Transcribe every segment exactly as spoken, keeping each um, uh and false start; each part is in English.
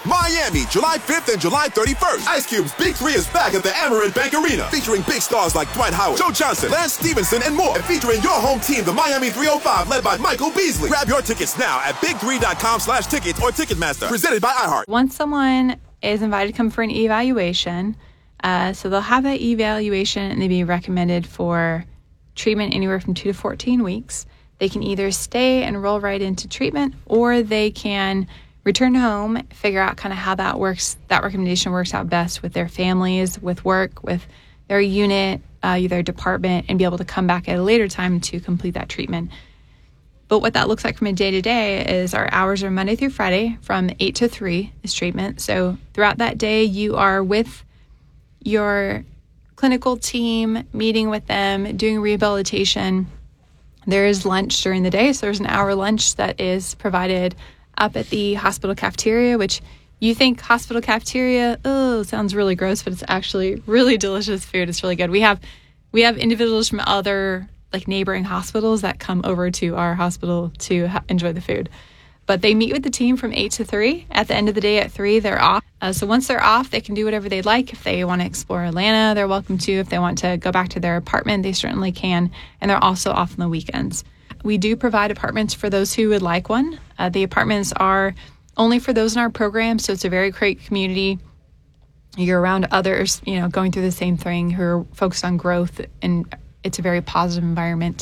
Miami, July fifth and July thirty-first. Ice Cube's Big Three is back at the Amerant Bank Arena, featuring big stars like Dwight Howard, Joe Johnson, Lance Stevenson, and more. And featuring your home team, the Miami three oh five, led by Michael Beasley. Grab your tickets now at big three dot com slash tickets or Ticketmaster. Presented by iHeart. Once someone is invited to come for an evaluation, uh, so they'll have that evaluation and they'll be recommended for treatment anywhere from two to fourteen weeks. They can either stay and roll right into treatment, or they can return home, figure out kind of how that works, that recommendation works out best with their families, with work, with their unit, uh, their department, and be able to come back at a later time to complete that treatment. But what that looks like from a day-to-day is our hours are Monday through Friday from eight to three is treatment. So throughout that day, you are with your clinical team, meeting with them, doing rehabilitation. There is lunch during the day, so there's an hour lunch that is provided up at the hospital cafeteria, which you think hospital cafeteria, oh, sounds really gross, but it's actually really delicious food. It's really good. We have we have individuals from other like neighboring hospitals that come over to our hospital to ha- enjoy the food. But they meet with the team from eight to three. At the end of the day at three, they're off. Uh, so once they're off, they can do whatever they'd like. If they want to explore Atlanta, they're welcome to. If they want to go back to their apartment, they certainly can. And they're also off on the weekends. We do provide apartments for those who would like one. Uh, the apartments are only for those in our program, so it's a very great community. You're around others, you know, going through the same thing who are focused on growth, and it's a very positive environment.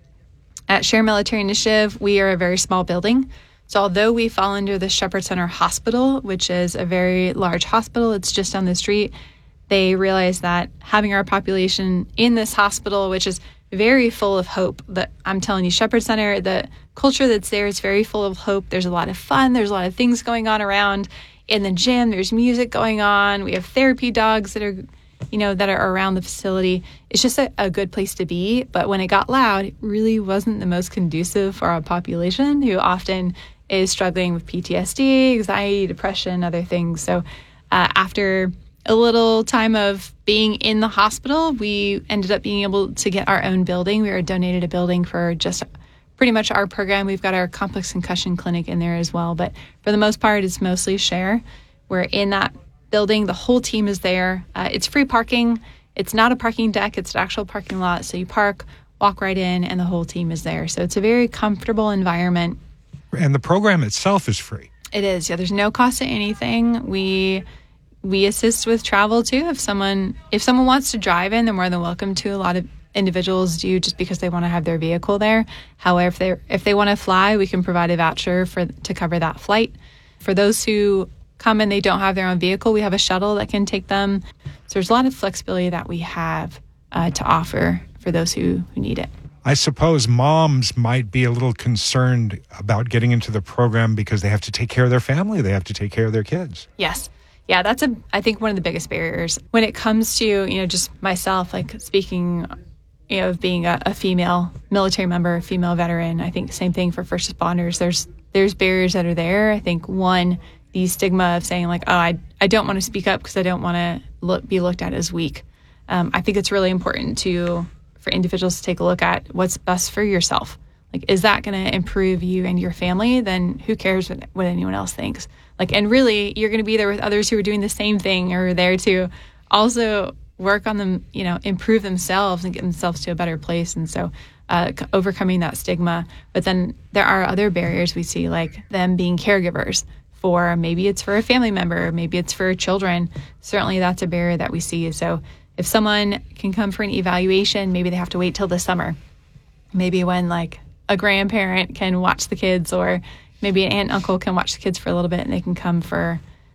At Share Military Initiative, we are a very small building. So although we fall under the Shepherd Center Hospital, which is a very large hospital, it's just down the street, they realize that having our population in this hospital, which is very full of hope, that I'm telling you, Shepherd Center, the culture that's there is very full of hope. There's a lot of fun. There's a lot of things going on around. In the gym, there's music going on. We have therapy dogs that are, you know, that are around the facility. It's just a, a good place to be. But when it got loud, it really wasn't the most conducive for our population, who often is struggling with P T S D, anxiety, depression, other things. So uh, after a little time of being in the hospital, we ended up being able to get our own building. We were donated a building for just pretty much our program. We've got our complex concussion clinic in there as well. But for the most part, it's mostly Share. We're in that building. The whole team is there. Uh, it's free parking. It's not a parking deck. It's an actual parking lot. So you park, walk right in, and the whole team is there. So it's a very comfortable environment. And the program itself is free. It is. Yeah, there's no cost to anything. We we assist with travel too. If someone if someone wants to drive in, they're more than welcome to. A lot of individuals do just because they want to have their vehicle there. However, if they if they want to fly, we can provide a voucher for to cover that flight. For those who come and they don't have their own vehicle, we have a shuttle that can take them. So there's a lot of flexibility that we have uh, to offer for those who, who need it. I suppose moms might be a little concerned about getting into the program because they have to take care of their family. They have to take care of their kids. Yes. Yeah, that's, a, I think, one of the biggest barriers. When it comes to, you know, just myself, like speaking, you know, of being a, a female military member, a female veteran, I think same thing for first responders. There's there's barriers that are there. I think, one, the stigma of saying, like, oh, I, I don't want to speak up because I don't want to look, be looked at as weak. Um, I think it's really important to... for individuals to take a look at what's best for yourself. Like, is that going to improve you and your family? Then who cares what, what anyone else thinks? Like, and really, you're going to be there with others who are doing the same thing, or are there to also work on them, you know, improve themselves and get themselves to a better place. And so uh, overcoming that stigma. But then there are other barriers we see, like them being caregivers for, maybe it's for a family member, maybe it's for children. Certainly that's a barrier that we see. So if someone can come for an evaluation, maybe they have to wait till the summer. Maybe when like a grandparent can watch the kids, or maybe an aunt and uncle can watch the kids for a little bit and they can come for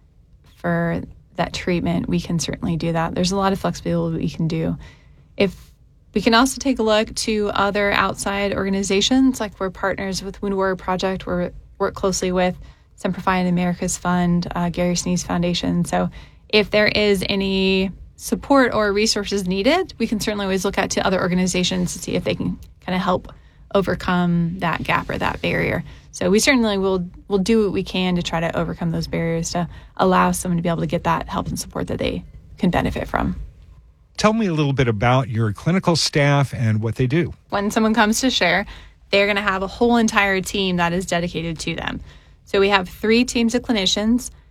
for that treatment, we can certainly do that. There's a lot of flexibility we can do. If we can also take a look to other outside organizations, like we're partners with Wound Warrior Project, we work closely with Simplify in America's Fund, uh, Gary Sneeze Foundation. So if there is any support or resources needed, we can certainly always look at to other organizations to see if they can kind of help overcome that gap or that barrier. So we certainly will will do what we can to try to overcome those barriers to allow someone to be able to get that help and support that they can benefit from. Tell me a little bit about your clinical staff and what they do. When someone comes to Share, they're going to have a whole entire team that is dedicated to them. So we have three teams of clinicians.